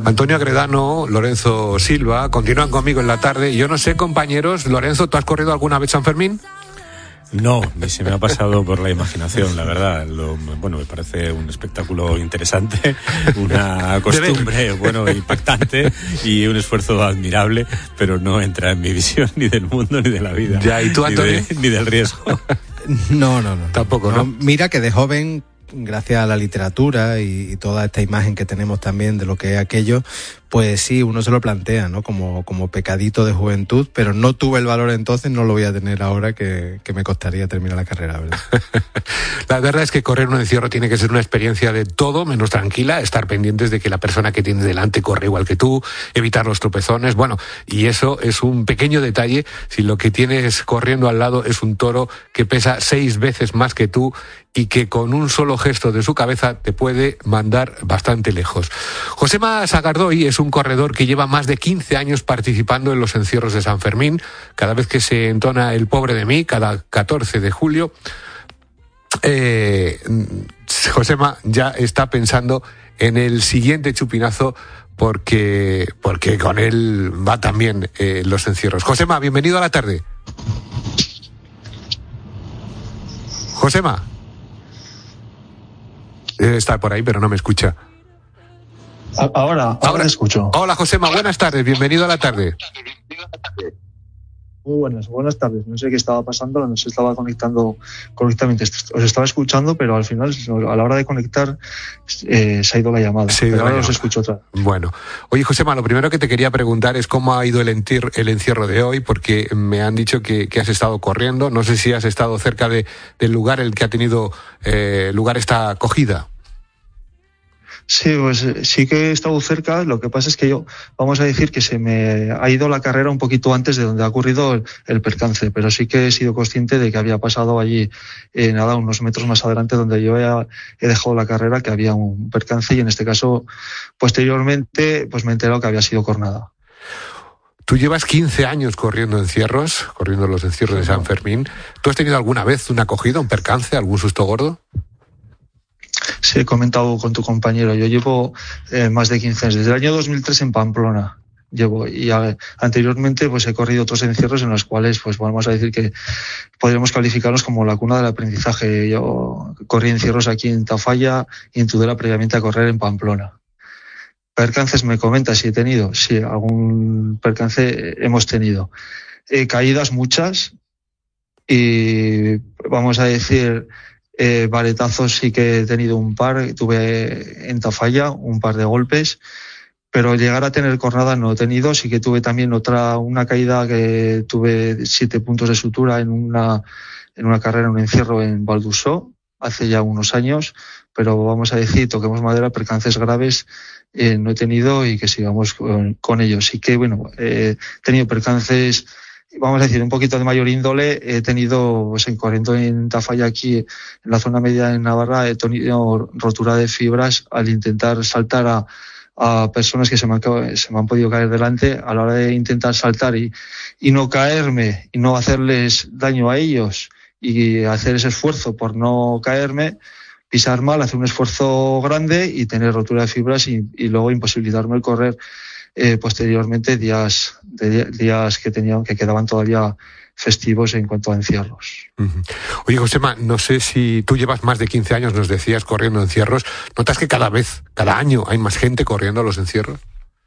Antonio Agredano, Lorenzo Silva, continúan conmigo en la tarde. Yo no sé, compañeros, Lorenzo, ¿tú has corrido alguna vez San Fermín? No, se me ha pasado por la imaginación, la verdad. Me parece un espectáculo interesante, una costumbre, impactante y un esfuerzo admirable, pero no entra en mi visión ni del mundo ni de la vida. Ya, ¿y tú, Antonio? Ni del riesgo. No. Tampoco, ¿no? Mira que de joven, gracias a la literatura y toda esta imagen que tenemos también de lo que es aquello, pues sí, uno se lo plantea, ¿no? Como pecadito de juventud, pero no tuve el valor entonces, no lo voy a tener ahora, que me costaría terminar la carrera, ¿verdad? La verdad es que correr un encierro tiene que ser una experiencia de todo menos tranquila, estar pendientes de que la persona que tienes delante corre igual que tú, evitar los tropezones, y eso es un pequeño detalle si lo que tienes corriendo al lado es un toro que pesa 6 veces más que tú y que con un solo gesto de su cabeza te puede mandar bastante lejos. Josema Sagardoy es un corredor que lleva más de 15 años participando en los encierros de San Fermín. Cada vez que se entona el pobre de mí, cada 14 de julio, Josema ya está pensando en el siguiente chupinazo porque con él va también los encierros. Josema, bienvenido a la tarde. Josema. Debe estar por ahí, pero no me escucha. Ahora te escucho. Hola, Josema, buenas tardes, bienvenido a la tarde. Muy buenas tardes. No sé qué estaba pasando, no se estaba conectando correctamente. Os estaba escuchando, pero al final, a la hora de conectar, se ha ido la llamada. Pero ahora os escucho otra. Bueno. Oye, Josema, lo primero que te quería preguntar es cómo ha ido el encierro de hoy, porque me han dicho que has estado corriendo. No sé si has estado cerca del lugar en el que ha tenido lugar esta acogida. Sí, pues sí que he estado cerca. Lo que pasa es que vamos a decir que se me ha ido la carrera un poquito antes de donde ha ocurrido el percance, pero sí que he sido consciente de que había pasado allí, unos metros más adelante donde yo he dejado la carrera, que había un percance, y en este caso, posteriormente, pues me he enterado que había sido cornada. Tú llevas 15 años corriendo los encierros de San Fermín. ¿Tú has tenido alguna vez una acogida, un percance, algún susto gordo? Sí, he comentado con tu compañero. Yo llevo más de 15 años. Desde el año 2003 en Pamplona llevo. Y anteriormente pues he corrido otros encierros en los cuales pues vamos a decir que podríamos calificarlos como la cuna del aprendizaje. Yo corrí encierros aquí en Tafalla y en Tudela previamente a correr en Pamplona. ¿Percances me comentas si he tenido? Sí, algún percance hemos tenido. Caídas muchas y vamos a decir... varetazos sí que he tenido un par, tuve en Tafalla un par de golpes, pero llegar a tener cornada no he tenido. Sí que tuve también una caída que tuve 7 puntos de sutura en una carrera, en un encierro en Valdusó, hace ya unos años, pero vamos a decir, toquemos madera, percances graves no he tenido y que sigamos con ellos. Sí que, he tenido percances, vamos a decir, un poquito de mayor índole. He tenido, corriendo en Tafalla aquí, en la zona media de Navarra, he tenido rotura de fibras al intentar saltar a personas que se me han podido caer delante. A la hora de intentar saltar y no caerme y no hacerles daño a ellos y hacer ese esfuerzo por no caerme, pisar mal, hacer un esfuerzo grande y tener rotura de fibras y luego imposibilitarme el correr. Posteriormente días que quedaban todavía festivos en cuanto a encierros. Uh-huh. Oye, Josema, no sé si tú llevas más de 15 años, nos decías, corriendo encierros. ¿Notas que cada año hay más gente corriendo a los encierros?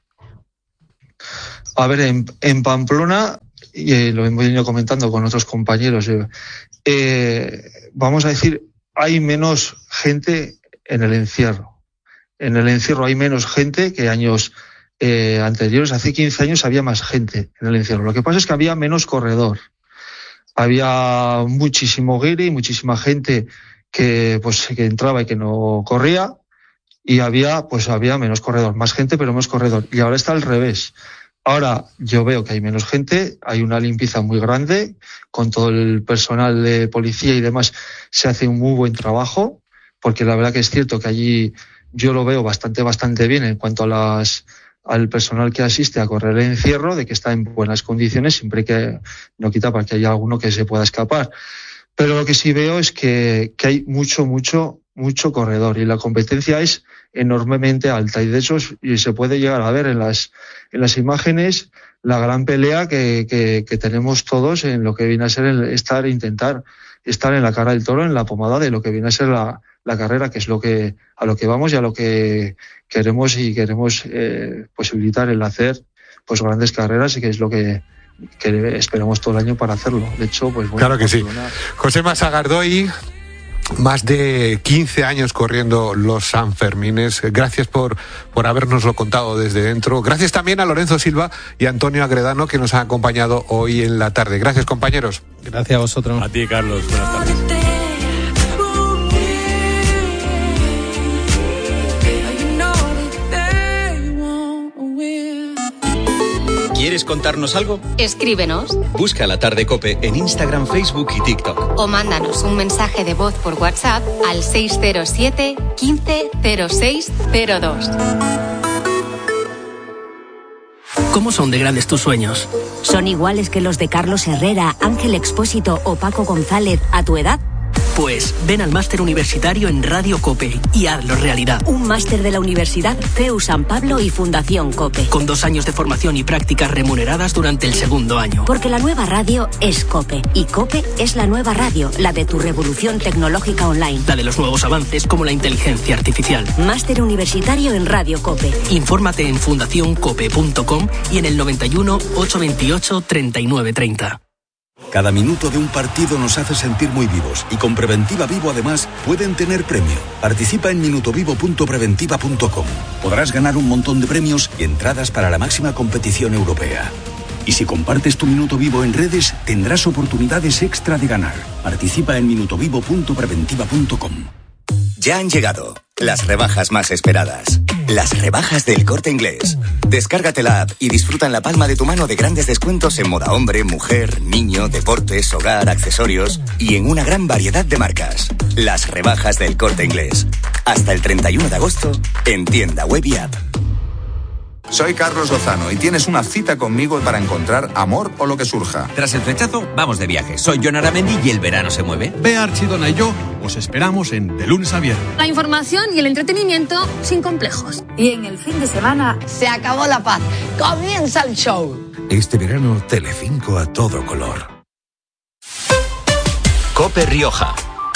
A ver, en Pamplona, lo hemos venido comentando con otros compañeros, vamos a decir, hay menos gente en el encierro. En el encierro hay menos gente que años anteriores. Hace 15 años había más gente en el encierro. Lo que pasa es que había menos corredor. Había muchísimo guiri, muchísima gente que entraba y que no corría, y había menos corredor. Más gente, pero menos corredor. Y ahora está al revés. Ahora yo veo que hay menos gente, hay una limpieza muy grande, con todo el personal de policía y demás se hace un muy buen trabajo, porque la verdad que es cierto que allí yo lo veo bastante bien en cuanto al personal que asiste a correr el encierro, de que está en buenas condiciones, siempre que no quita para que haya alguno que se pueda escapar. Pero lo que sí veo es que hay mucho corredor y la competencia es enormemente alta y de hecho y se puede llegar a ver en las imágenes la gran pelea que tenemos todos en lo que viene a ser intentar estar en la cara del toro, en la pomada de lo que viene a ser la carrera, que es a lo que vamos y a lo que queremos posibilitar el hacer pues grandes carreras y que es lo que esperamos todo el año para hacerlo. De hecho, pues bueno. Claro que sí. Josema Sagardoy, más de 15 años corriendo los Sanfermines. Gracias por habérnoslo contado desde dentro. Gracias también a Lorenzo Silva y Antonio Agredano, que nos han acompañado hoy en la tarde. Gracias, compañeros. Gracias a vosotros. A ti, Carlos. Buenas tardes. ¿Quieres contarnos algo? Escríbenos. Busca La Tarde COPE en Instagram, Facebook y TikTok. O mándanos un mensaje de voz por WhatsApp al 607 15 06 02. ¿Cómo son de grandes tus sueños? ¿Son iguales que los de Carlos Herrera, Ángel Expósito o Paco González a tu edad? Pues ven al máster universitario en Radio COPE y hazlo realidad. Un máster de la Universidad CEU San Pablo y Fundación COPE. Con 2 años de formación y prácticas remuneradas durante el segundo año. Porque la nueva radio es COPE. Y COPE es la nueva radio, la de tu revolución tecnológica online. La de los nuevos avances como la inteligencia artificial. Máster universitario en Radio COPE. Infórmate en fundacioncope.com y en el 91 828 3930. Cada minuto de un partido nos hace sentir muy vivos y con Preventiva Vivo además pueden tener premio. Participa en minutovivo.preventiva.com. Podrás ganar un montón de premios y entradas para la máxima competición europea. Y si compartes tu minuto vivo en redes, tendrás oportunidades extra de ganar. Participa en minutovivo.preventiva.com. Ya han llegado las rebajas más esperadas. Las rebajas del Corte Inglés. Descárgate la app y disfruta en la palma de tu mano de grandes descuentos en moda hombre, mujer, niño, deportes, hogar, accesorios y en una gran variedad de marcas. Las rebajas del Corte Inglés. Hasta el 31 de agosto en tienda web y app. Soy Carlos Lozano y tienes una cita conmigo para encontrar amor o lo que surja. Tras el flechazo, vamos de viaje. Soy Jon Aramendi y el verano se mueve. Bea Archidona y yo os esperamos en De Lunes a Viernes. La información y el entretenimiento sin complejos. Y en el fin de semana se acabó la paz. Comienza el show. Este verano, Telecinco a todo color. COPE Rioja.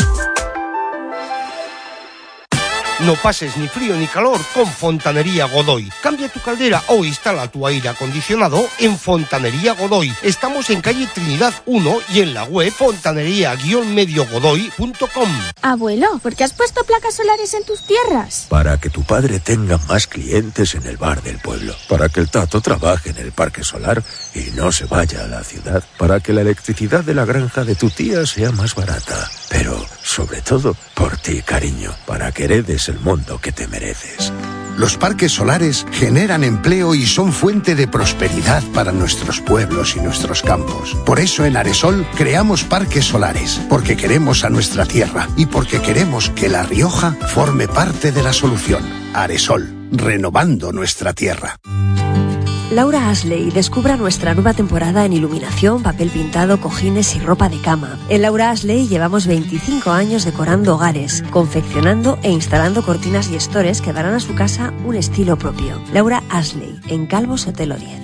No pases ni frío ni calor con Fontanería Godoy. Cambia tu caldera o instala tu aire acondicionado en Fontanería Godoy. Estamos en calle Trinidad 1 y en la web fontanería-mediogodoy.com. Abuelo, ¿por qué has puesto placas solares en tus tierras? Para que tu padre tenga más clientes en el bar del pueblo. Para que el Tato trabaje en el parque solar y no se vaya a la ciudad. Para que la electricidad de la granja de tu tía sea más barata. Pero, sobre todo, por ti, cariño. Para que heredes el mundo que te mereces. Los parques solares generan empleo y son fuente de prosperidad para nuestros pueblos y nuestros campos. Por eso en Aresol creamos parques solares, porque queremos a nuestra tierra y porque queremos que La Rioja forme parte de la solución. Aresol, renovando nuestra tierra. Laura Ashley descubra nuestra nueva temporada en iluminación, papel pintado, cojines y ropa de cama. En Laura Ashley llevamos 25 años decorando hogares, confeccionando e instalando cortinas y estores que darán a su casa un estilo propio. Laura Ashley, en Calvo Sotelo 10.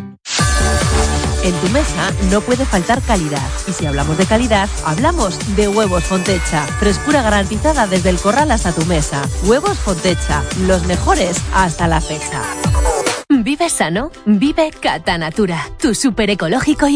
En tu mesa no puede faltar calidad. Y si hablamos de calidad, hablamos de Huevos Fontecha. Frescura garantizada desde el corral hasta tu mesa. Huevos Fontecha, los mejores hasta la fecha. Vive sano, vive Catanatura, tu súper ecológico y